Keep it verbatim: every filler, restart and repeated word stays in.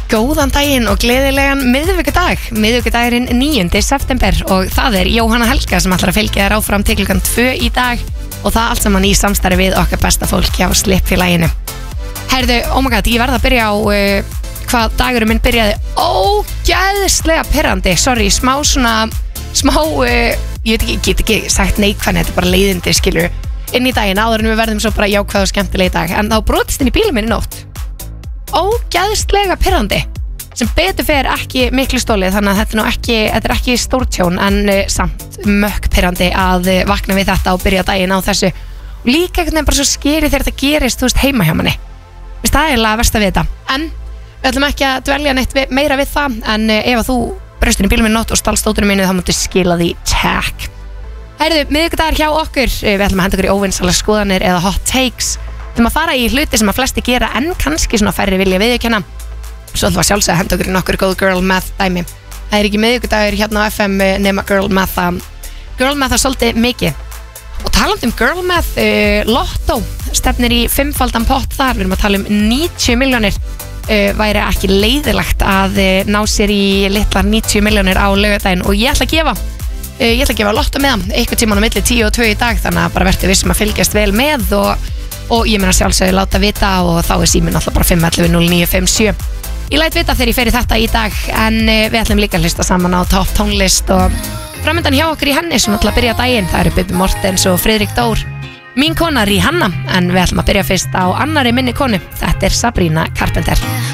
Góðan daginn og gleðilegan miðvikudag, miðvikudagurinn níundi september og það er Jóhanna Helga sem ætlar að fylgja þér áfram til klukkan tvö í dag og það allt saman í samstarfi við okkar besta fólk hjá Slippfélaginu. Herðu, oh my god, ég verð að byrja á uh, hvað dagurinn minn byrjaði ógæðslega pirrandi, sorry, smá svona, smá, uh, ég veit ekki, ég get ekki sagt neikvæðan, þetta er bara leiðindi, skilur, inn í daginn áður en við verðum svo bara jákvæð og skemmtileg í dag, en þá brotist inn í bílum minn í nótt. Ógæðslega pirrandi sem betur fer ekki miklu stólið þannig að þetta er nú ekki, þetta er ekki stórtjón en uh, samt mökk pirrandi að uh, vakna við þetta og byrja daginn á þessu og líka einhvern veginn bara svo skeri þegar þetta gerist, þú veist, heima hjá manni við stæðilega versta við þetta en við ætlum ekki að dvelja neitt við, meira við það en uh, ef að þú braustin í bílum minn nótt og stalst stótunum minni þá múttu skila því tag. Herðu, miðvikudagur hjá okkur uh, við ætlum að henda okkur í óvinnsælar skoðanir eða hot takes. Við ætlum að fara í hluti sem að flesti gera en kannski svona færri vilja viðurkenna. Svo ætlum við að sjálfsögða að henda okkur í nokkur góð girl math dæmi. Það er ekki miðvikudagur hérna á F M nema girl math að girl math að svolítið mikið. Og talandi um girl math, uh, Lotto stefnir í fimmfaldan pott þar. Við erum að tala um níutíu milljónir. Uh, væri ekki leiðilegt að uh, ná sér í litlar níutíu milljónir á laugardaginn og ég ætla að gefa uh, ég ætla að gefa Lotto með það einhvern tímann á milli tíu og tvö í dag þannig að bara verður vissum að fylgjast vel með og og ég meina sjálfsögðu láta vita og þá er síminn alltaf bara fimm ellefu núll níu fimm sjö. Ég læt vita þegar ég fer í þetta í dag en við ætlum líka að hlusta saman á topp tónlist og framöndan hjá okkur í henni sem ætla að byrja daginn, það eru Bubbi Mortens og Friðrik Dór. Mín kona Rihanna en við ætlum að byrja fyrst á annari minni konu, þetta er Sabrina Carpenter.